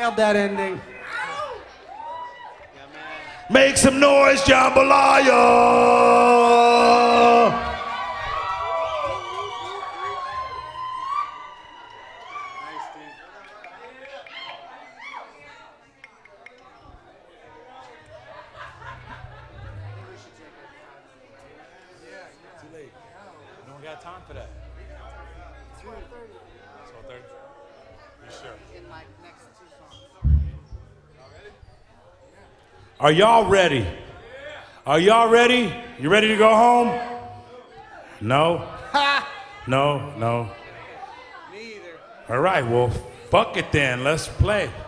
nailed that ending. Make some noise, jambalaya! Too late. We don't got time for that. 12:30. You sure? In my next 2 songs. Are y'all ready? Are y'all ready? You ready to go home? No? No. Me either. All right, well, fuck it then. Let's play.